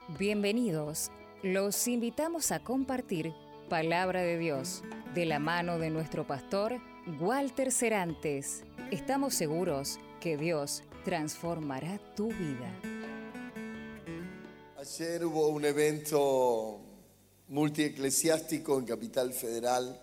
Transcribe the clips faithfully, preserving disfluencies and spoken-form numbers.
Bienvenidos. Los invitamos a compartir Palabra de Dios de la mano de nuestro pastor Walter Serantes. Estamos seguros que Dios transformará tu vida. Ayer hubo un evento multieclesiástico en Capital Federal.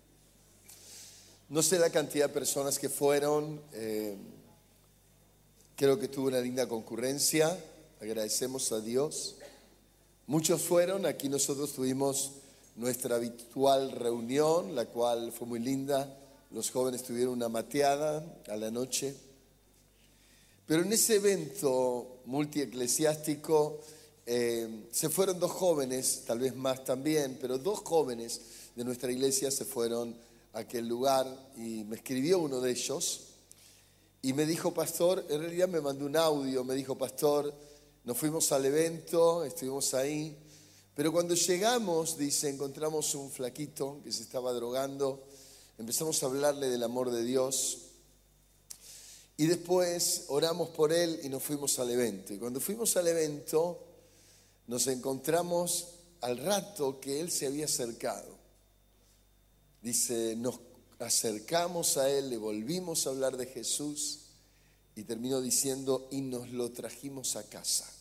No sé la cantidad de personas que fueron. Eh, creo que tuvo una linda concurrencia. Agradecemos a Dios. Muchos fueron. Aquí nosotros tuvimos nuestra habitual reunión, la cual fue muy linda. Los jóvenes tuvieron una mateada a la noche. Pero en ese evento multieclesiástico eh, se fueron dos jóvenes, tal vez más también, pero dos jóvenes de nuestra iglesia se fueron a aquel lugar y me escribió uno de ellos y me dijo, pastor, en realidad me mandó un audio, me dijo, pastor, nos fuimos al evento, estuvimos ahí, pero cuando llegamos, dice, encontramos un flaquito que se estaba drogando, empezamos a hablarle del amor de Dios. Y después oramos por él y nos fuimos al evento. Y cuando fuimos al evento, nos encontramos al rato que él se había acercado. Dice, nos acercamos a él, le volvimos a hablar de Jesús y terminó diciendo, y nos lo trajimos a casa.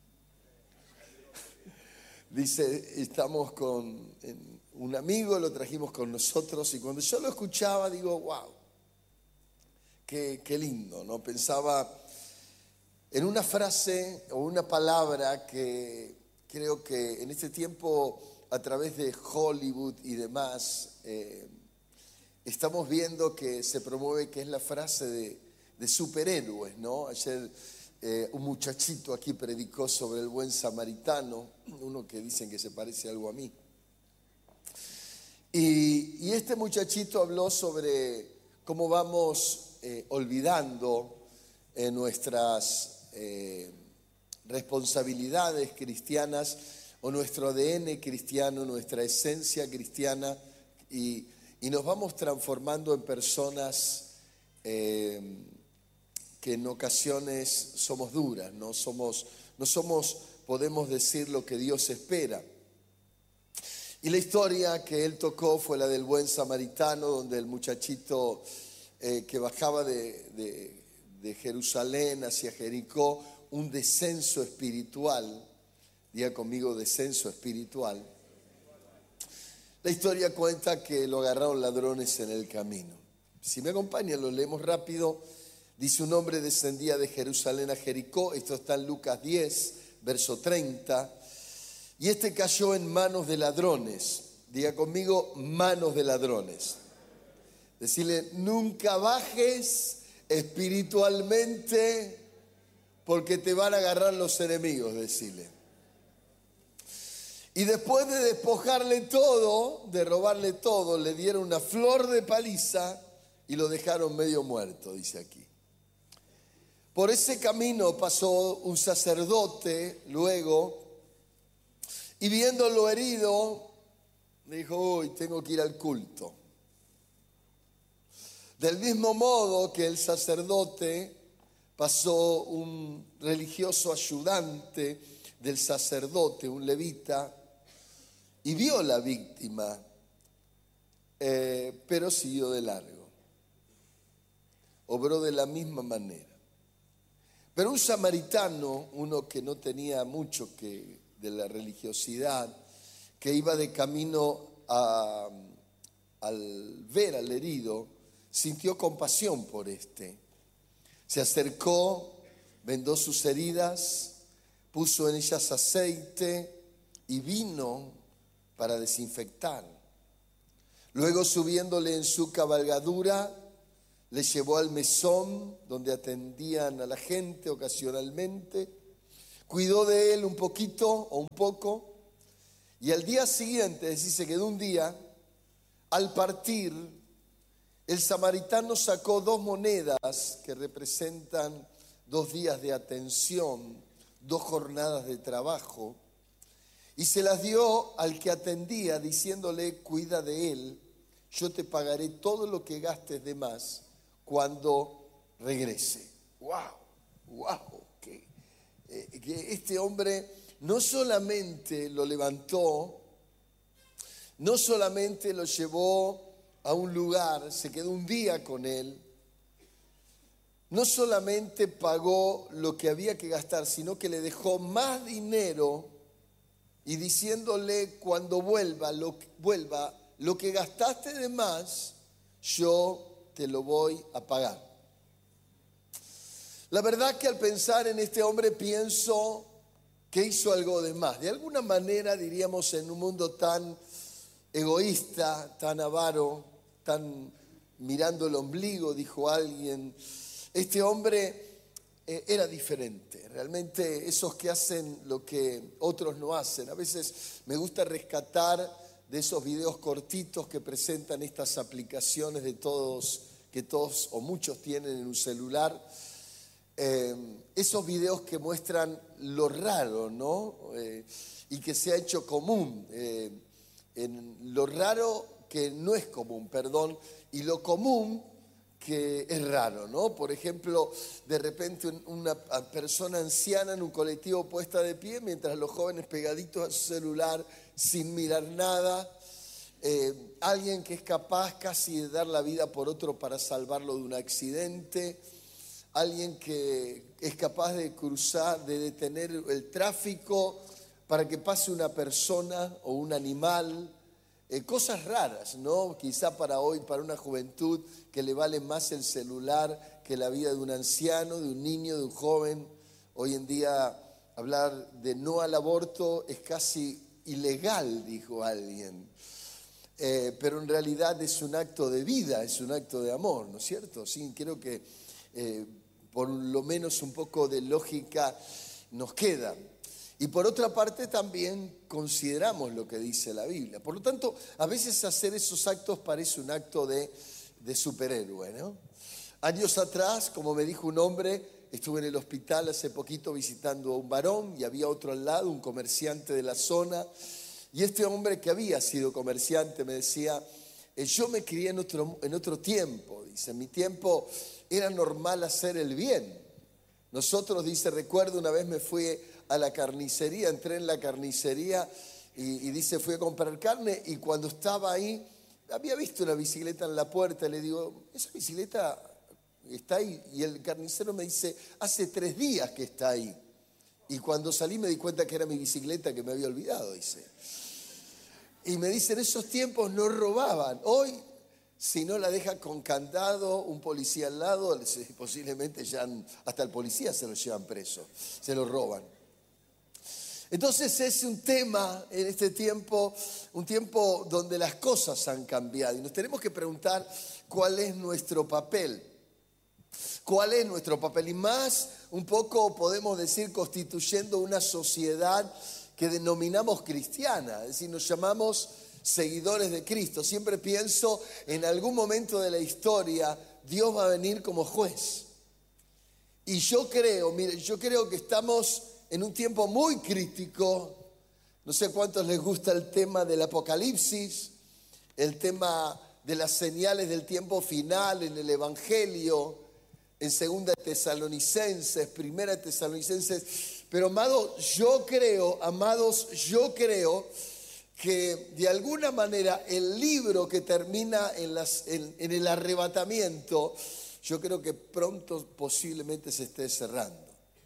Dice, estamos con un amigo, lo trajimos con nosotros y cuando yo lo escuchaba digo, wow. Qué, qué lindo, ¿no? Pensaba en una frase o una palabra que creo que en este tiempo, a través de Hollywood y demás, eh, estamos viendo que se promueve, que es la frase de, de superhéroes, ¿no? Ayer eh, un muchachito aquí predicó sobre el buen samaritano, uno que dicen que se parece algo a mí. Y, y este muchachito habló sobre cómo vamos Eh, olvidando eh, nuestras eh, responsabilidades cristianas o nuestro A D N cristiano, nuestra esencia cristiana y, y nos vamos transformando en personas eh, que en ocasiones somos duras, no somos, no somos, podemos decir lo que Dios espera. Y la historia que él tocó fue la del buen samaritano, donde el muchachito Eh, que bajaba de, de, de Jerusalén hacia Jericó, un descenso espiritual, diga conmigo descenso espiritual. La historia cuenta que lo agarraron ladrones en el camino. Si me acompañan, lo leemos rápido. Dice, un hombre descendía de Jerusalén a Jericó, esto está en Lucas diez, verso treinta, y este cayó en manos de ladrones, diga conmigo, manos de ladrones. Decirle, nunca bajes espiritualmente porque te van a agarrar los enemigos, decirle. Y después de despojarle todo, de robarle todo, le dieron una flor de paliza y lo dejaron medio muerto, dice aquí. Por ese camino pasó un sacerdote luego y viéndolo herido, dijo, uy, tengo que ir al culto. Del mismo modo que el sacerdote pasó un religioso ayudante del sacerdote, un levita, y vio la víctima, eh, pero siguió de largo. Obró de la misma manera. Pero un samaritano, uno que no tenía mucho que de la religiosidad, que iba de camino a, al ver al herido, sintió compasión por este. Se acercó, vendó sus heridas, puso en ellas aceite y vino para desinfectar. Luego, subiéndole en su cabalgadura, le llevó al mesón donde atendían a la gente ocasionalmente. Cuidó de él un poquito o un poco. Y al día siguiente, es decir, se quedó un día, al partir, el samaritano sacó dos monedas que representan dos días de atención, dos jornadas de trabajo, y se las dio al que atendía diciéndole, cuida de él, yo te pagaré todo lo que gastes de más cuando regrese. ¡Wow! ¡Wow! Que, eh, que este hombre no solamente lo levantó, no solamente lo llevó a un lugar, se quedó un día con él, no solamente pagó lo que había que gastar, sino que le dejó más dinero y diciéndole cuando vuelva lo, vuelva, lo que gastaste de más, yo te lo voy a pagar. La verdad que al pensar en este hombre pienso que hizo algo de más. De alguna manera diríamos en un mundo tan egoísta, tan avaro, tan mirando el ombligo, dijo alguien, este hombre eh, era diferente. Realmente esos que hacen lo que otros no hacen. A veces me gusta rescatar de esos videos cortitos que presentan estas aplicaciones de todos, que todos o muchos tienen en un celular. Eh, esos videos que muestran lo raro, ¿no? Eh, y que se ha hecho común. Eh, en lo raro que no es común, perdón, y lo común que es raro, ¿no? Por ejemplo, de repente una persona anciana en un colectivo puesta de pie mientras los jóvenes pegaditos a su celular sin mirar nada. Eh, alguien que es capaz casi de dar la vida por otro para salvarlo de un accidente. Alguien que es capaz de cruzar, de detener el tráfico para que pase una persona o un animal. Eh, cosas raras, ¿no? Quizá para hoy, para una juventud que le vale más el celular que la vida de un anciano, de un niño, de un joven. Hoy en día hablar de no al aborto es casi ilegal, dijo alguien. Eh, pero en realidad es un acto de vida, es un acto de amor, ¿no es cierto? Sí, creo que eh, por lo menos un poco de lógica nos queda. Y por otra parte también consideramos lo que dice la Biblia. Por lo tanto, a veces hacer esos actos parece un acto de, de superhéroe, ¿no? Años atrás, como me dijo un hombre, estuve en el hospital hace poquito visitando a un varón y había otro al lado, un comerciante de la zona. Y este hombre que había sido comerciante me decía, eh, yo me crié en otro, en otro tiempo. Dice, en mi tiempo era normal hacer el bien. Nosotros, dice, recuerdo una vez me fui a la carnicería, entré en la carnicería y, y dice, fui a comprar carne y cuando estaba ahí, había visto una bicicleta en la puerta, le digo, esa bicicleta está ahí. Y el carnicero me dice, hace tres días que está ahí. Y cuando salí me di cuenta que era mi bicicleta que me había olvidado, dice. Y me dice, en esos tiempos no robaban. Hoy, si no la deja con candado, un policía al lado, posiblemente ya hasta el policía se lo llevan preso, se lo roban. Entonces es un tema en este tiempo, un tiempo donde las cosas han cambiado. Y nos tenemos que preguntar cuál es nuestro papel. ¿Cuál es nuestro papel? Y más, un poco podemos decir, constituyendo una sociedad que denominamos cristiana. Es decir, nos llamamos seguidores de Cristo. Siempre pienso, en algún momento de la historia, Dios va a venir como juez. Y yo creo, mire, yo creo que estamos en un tiempo muy crítico. No sé cuántos les gusta el tema del Apocalipsis, el tema de las señales del tiempo final en el Evangelio, en Segunda Tesalonicenses, Primera Tesalonicenses. Pero amados, yo creo, amados, yo creo que de alguna manera el libro que termina en, las, en, en el arrebatamiento, yo creo que pronto posiblemente se esté cerrando.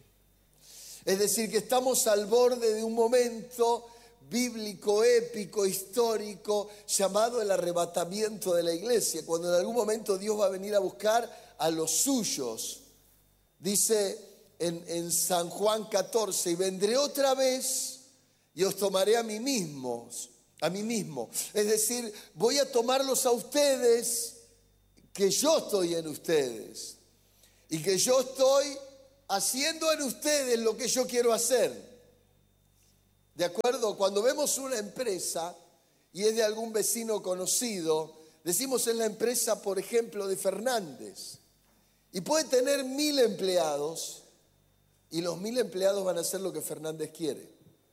Es decir, que estamos al borde de un momento bíblico, épico, histórico, llamado el arrebatamiento de la iglesia, cuando en algún momento Dios va a venir a buscar a los suyos. Dice en, en San Juan catorce, y vendré otra vez y os tomaré a mí mismo, a mí mismo. Es decir, voy a tomarlos a ustedes, que yo estoy en ustedes y que yo estoy haciendo en ustedes lo que yo quiero hacer. ¿De acuerdo? Cuando vemos una empresa y es de algún vecino conocido, decimos es la empresa, por ejemplo, de Fernández. Y puede tener mil empleados y los mil empleados van a hacer lo que Fernández quiere.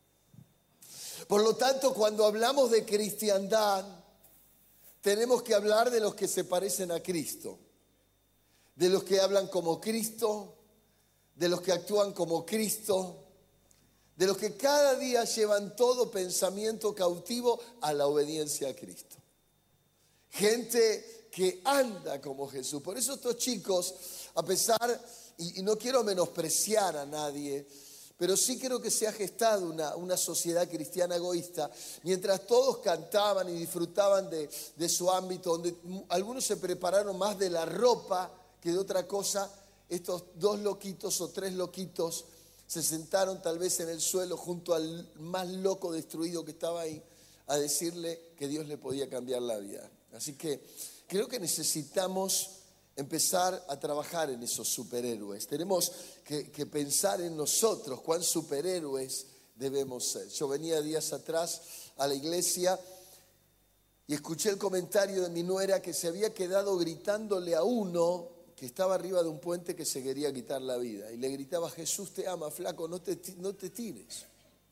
Por lo tanto, cuando hablamos de cristiandad, tenemos que hablar de los que se parecen a Cristo, de los que hablan como Cristo, de los que actúan como Cristo, de los que cada día llevan todo pensamiento cautivo a la obediencia a Cristo. Gente que anda como Jesús. Por eso estos chicos, a pesar, y, y no quiero menospreciar a nadie, pero sí creo que se ha gestado una, una sociedad cristiana egoísta, mientras todos cantaban y disfrutaban de, de su ámbito, donde algunos se prepararon más de la ropa que de otra cosa. Estos dos loquitos o tres loquitos se sentaron tal vez en el suelo junto al más loco destruido que estaba ahí a decirle que Dios le podía cambiar la vida. Así que creo que necesitamos empezar a trabajar en esos superhéroes. Tenemos que, que pensar en nosotros, cuán superhéroes debemos ser. Yo venía días atrás a la iglesia y escuché el comentario de mi nuera que se había quedado gritándole a uno que estaba arriba de un puente que se quería quitar la vida. Y le gritaba: Jesús te ama, flaco, no te, no te tires.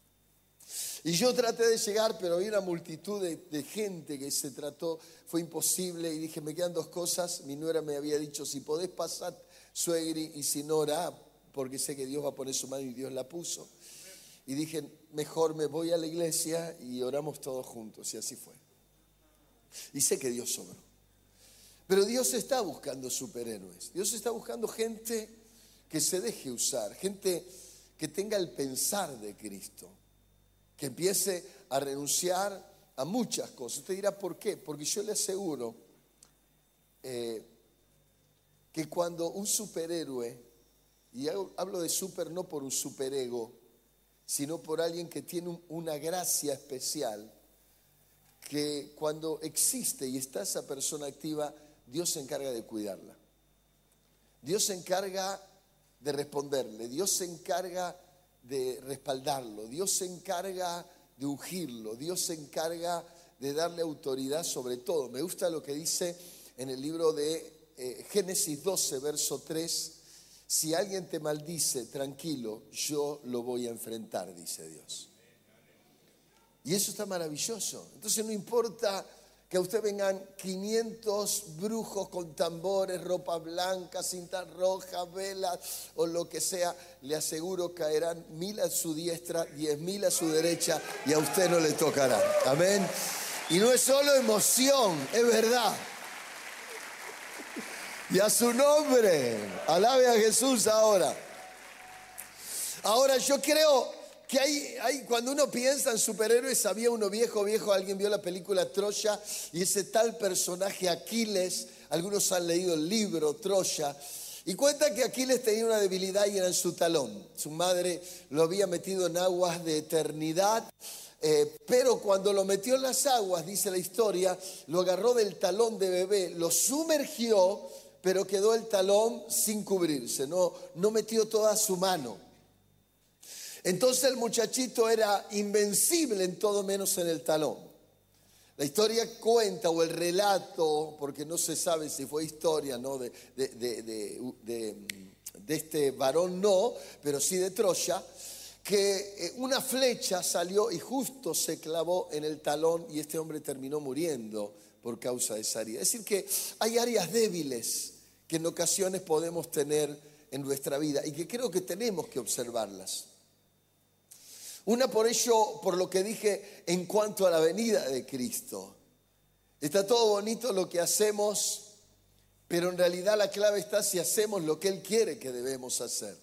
Y yo traté de llegar, pero había una multitud de, de gente que se trató, fue imposible. Y dije, me quedan dos cosas. Mi nuera me había dicho, si podés pasar, suegri, y si no, orá, porque sé que Dios va a poner su mano, y Dios la puso. Y dije, mejor me voy a la iglesia y oramos todos juntos. Y así fue. Y sé que Dios sobró. Pero Dios está buscando superhéroes. Dios está buscando gente que se deje usar, gente que tenga el pensar de Cristo, que empiece a renunciar a muchas cosas. Usted dirá, ¿por qué? Porque yo le aseguro eh, que cuando un superhéroe, y hablo de super no por un superego, sino por alguien que tiene un, una gracia especial, que cuando existe y está esa persona activa, Dios se encarga de cuidarla. Dios se encarga de responderle. Dios se encarga de respaldarlo. Dios se encarga de ungirlo. Dios se encarga de darle autoridad sobre todo. Me gusta lo que dice en el libro de eh, Génesis doce, verso tres. Si alguien te maldice, tranquilo, yo lo voy a enfrentar, dice Dios. Y eso está maravilloso. Entonces no importa que a usted vengan quinientos brujos con tambores, ropa blanca, cinta roja, velas o lo que sea, le aseguro caerán mil a su diestra, diez mil a su derecha y a usted no le tocará. Amén. Y no es solo emoción, es verdad. Y a su nombre, alabe a Jesús ahora. Ahora yo creo que hay, hay, cuando uno piensa en superhéroes, había uno viejo, viejo, alguien vio la película Troya, y ese tal personaje Aquiles, algunos han leído el libro Troya, y cuenta que Aquiles tenía una debilidad y era en su talón. Su madre lo había metido en aguas de eternidad, eh, pero cuando lo metió en las aguas, dice la historia, lo agarró del talón de bebé, lo sumergió, pero quedó el talón sin cubrirse, no, no metió toda su mano. Entonces el muchachito era invencible en todo menos en el talón. La historia cuenta, o el relato, porque no se sabe si fue historia, ¿no? de, de, de, de, de, de este varón no, pero sí de Troya, que una flecha salió y justo se clavó en el talón y este hombre terminó muriendo por causa de esa herida. Es decir que hay áreas débiles que en ocasiones podemos tener en nuestra vida y que creo que tenemos que observarlas. Una por ello, por lo que dije en cuanto a la venida de Cristo. Está todo bonito lo que hacemos, pero en realidad la clave está si hacemos lo que Él quiere que debemos hacer.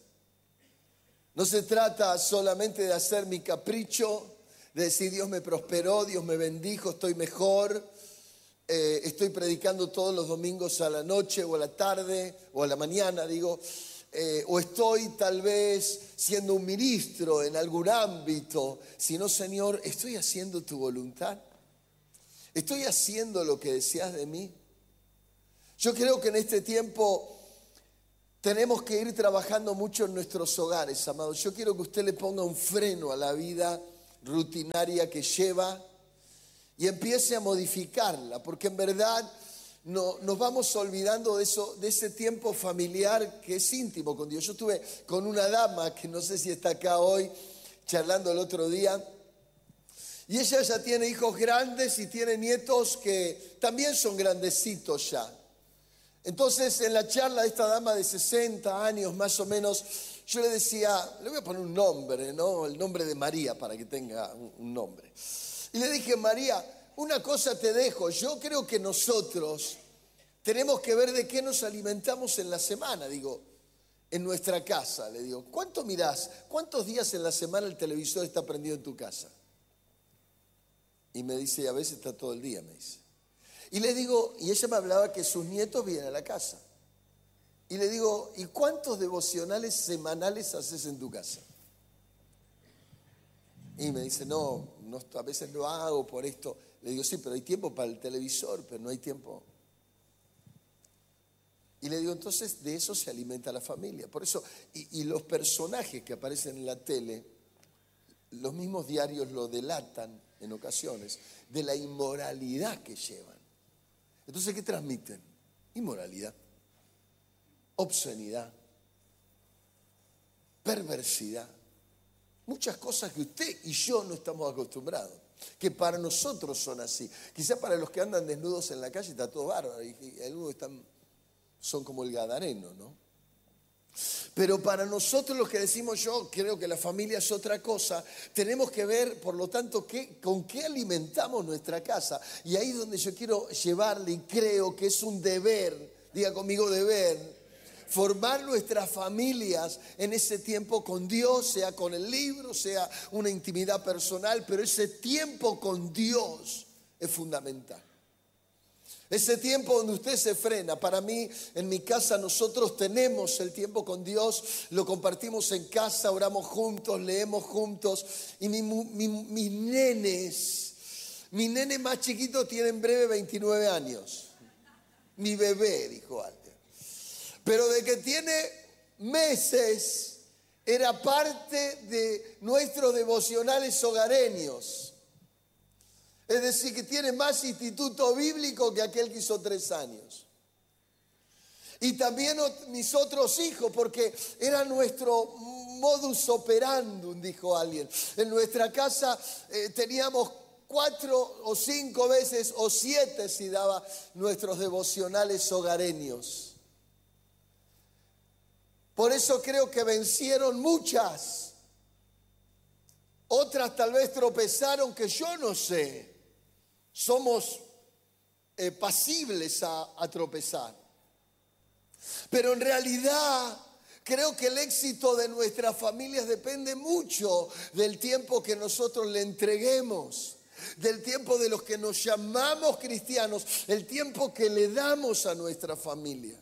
No se trata solamente de hacer mi capricho, de decir Dios me prosperó, Dios me bendijo, estoy mejor, eh, estoy predicando todos los domingos a la noche o a la tarde o a la mañana, digo, Eh, o estoy tal vez siendo un ministro en algún ámbito, sino Señor, ¿estoy haciendo tu voluntad? ¿Estoy haciendo lo que deseas de mí? Yo creo que en este tiempo tenemos que ir trabajando mucho en nuestros hogares, amados. Yo quiero que usted le ponga un freno a la vida rutinaria que lleva y empiece a modificarla, porque en verdad No, nos vamos olvidando de, eso, de ese tiempo familiar que es íntimo con Dios. Yo estuve con una dama que no sé si está acá hoy, charlando el otro día, y ella ya tiene hijos grandes y tiene nietos que también son grandecitos ya. Entonces en la charla de esta dama de sesenta años más o menos, yo le decía, le voy a poner un nombre, ¿no? El nombre de María para que tenga un, un nombre. Y le dije, María, una cosa te dejo, yo creo que nosotros tenemos que ver de qué nos alimentamos en la semana, digo, en nuestra casa. Le digo, ¿cuánto mirás? ¿Cuántos días en la semana el televisor está prendido en tu casa? Y me dice, a veces está todo el día, me dice. Y le digo, y ella me hablaba que sus nietos vienen a la casa. Y le digo, ¿y cuántos devocionales semanales haces en tu casa? Y me dice, no, no, a veces lo hago por esto. Le digo, sí, pero hay tiempo para el televisor, pero no hay tiempo. Y le digo, entonces de eso se alimenta la familia. Por eso, y, y los personajes que aparecen en la tele, los mismos diarios lo delatan en ocasiones, de la inmoralidad que llevan. Entonces, ¿qué transmiten? Inmoralidad, obscenidad, perversidad. Muchas cosas que usted y yo no estamos acostumbrados, que para nosotros son así. Quizá para los que andan desnudos en la calle está todo bárbaro, y algunos están, son como el gadareno, ¿no? Pero para nosotros los que decimos yo creo que la familia es otra cosa, tenemos que ver, por lo tanto, qué, con qué alimentamos nuestra casa. Y ahí es donde yo quiero llevarle y creo que es un deber, diga conmigo deber, formar nuestras familias en ese tiempo con Dios, sea con el libro, sea una intimidad personal, pero ese tiempo con Dios es fundamental. Ese tiempo donde usted se frena. Para mí, en mi casa, nosotros tenemos el tiempo con Dios, lo compartimos en casa, oramos juntos, leemos juntos. Y mi, mi, mis nenes, mi nene más chiquito tiene en breve veintinueve años. Mi bebé, dijo alguien. Pero de que tiene meses, era parte de nuestros devocionales hogareños. Es decir, que tiene más instituto bíblico que aquel que hizo tres años. Y también mis otros hijos, porque era nuestro modus operandum, dijo alguien. En nuestra casa eh, teníamos cuatro o cinco veces o siete si daba nuestros devocionales hogareños. Por eso creo que vencieron muchas. Otras tal vez tropezaron que yo no sé. Somos eh, pasibles a, a tropezar. Pero en realidad creo que el éxito de nuestras familias depende mucho del tiempo que nosotros le entreguemos, del tiempo de los que nos llamamos cristianos, el tiempo que le damos a nuestra familia.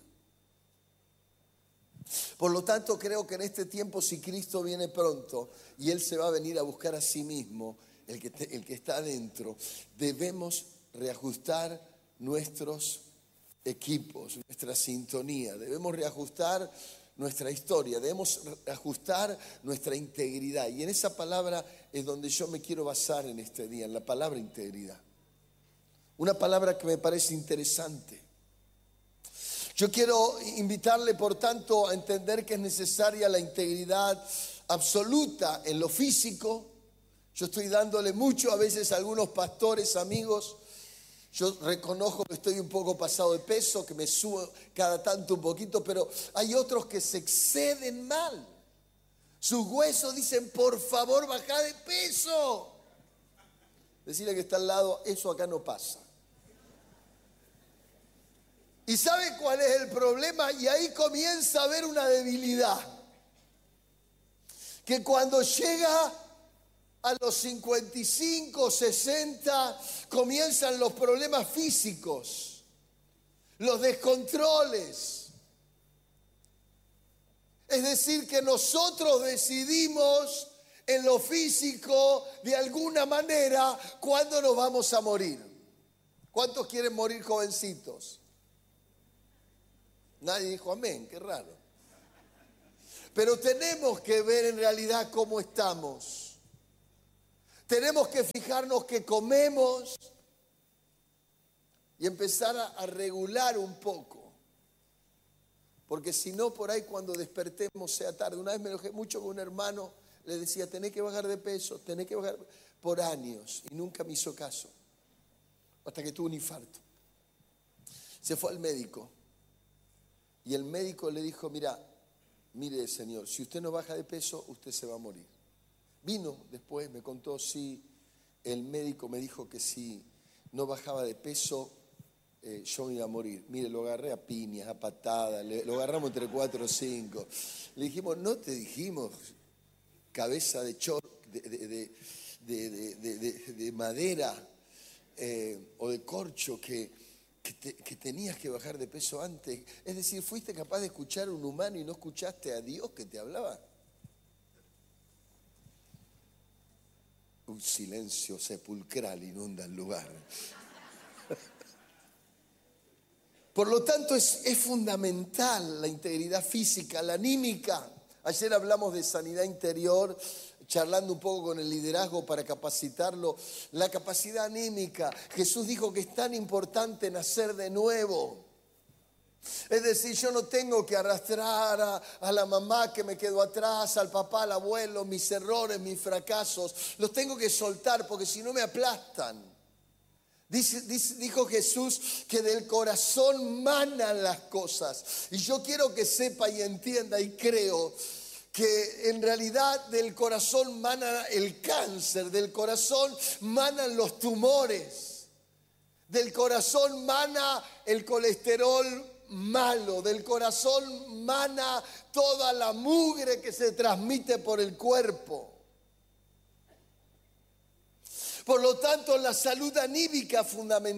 Por lo tanto, creo que en este tiempo, si Cristo viene pronto y Él se va a venir a buscar a sí mismo, el que, te, el que está adentro, debemos reajustar nuestros equipos, nuestra sintonía, debemos reajustar nuestra historia, debemos reajustar nuestra integridad. Y en esa palabra es donde yo me quiero basar en este día, en la palabra integridad. Una palabra que me parece interesante. Yo quiero invitarle, por tanto, a entender que es necesaria la integridad absoluta en lo físico. Yo estoy dándole mucho a veces a algunos pastores, amigos. Yo reconozco que estoy un poco pasado de peso, que me subo cada tanto un poquito, pero hay otros que se exceden mal. Sus huesos dicen, por favor, baja de peso. Decirle que está al lado, eso acá no pasa. ¿Y sabe cuál es el problema? Y ahí comienza a haber una debilidad. Que cuando llega a los cincuenta y cinco, sesenta, comienzan los problemas físicos, los descontroles. Es decir, que nosotros decidimos en lo físico, de alguna manera, cuándo nos vamos a morir. ¿Cuántos quieren morir jovencitos? Nadie dijo amén, qué raro. Pero tenemos que ver en realidad cómo estamos. Tenemos que fijarnos qué comemos y empezar a, a regular un poco. Porque si no, por ahí cuando despertemos sea tarde. Una vez me enojé mucho con un hermano, le decía, tenés que bajar de peso, tenés que bajar por años. Y nunca me hizo caso, hasta que tuvo un infarto. Se fue al médico. Y el médico le dijo, mira, mire señor, si usted no baja de peso, usted se va a morir. Vino después, me contó, sí, el médico me dijo que si no bajaba de peso, eh, yo me iba a morir. Mire, lo agarré a piñas, a patadas, le, lo agarramos entre cuatro o cinco. Le dijimos, no te dijimos, cabeza de chor, de, de, de, de, de, de, de, de madera eh, o de corcho, que, que, te, que tenías que bajar de peso antes. Es decir, fuiste capaz de escuchar a un humano y no escuchaste a Dios que te hablaba. Un silencio sepulcral inunda el lugar. Por lo tanto, es, es fundamental la integridad física, la anímica. Ayer hablamos de sanidad interior, charlando un poco con el liderazgo para capacitarlo. La capacidad anímica. Jesús dijo que es tan importante nacer de nuevo. Es decir, yo no tengo que arrastrar a, a la mamá que me quedó atrás, al papá, al abuelo, mis errores, mis fracasos. Los tengo que soltar porque si no me aplastan. Dice, dice, dijo Jesús que del corazón manan las cosas. Y yo quiero que sepa y entienda y creo que en realidad del corazón mana el cáncer, del corazón manan los tumores, del corazón mana el colesterol malo, del corazón mana toda la mugre que se transmite por el cuerpo. Por lo tanto, la salud anímica fundamental.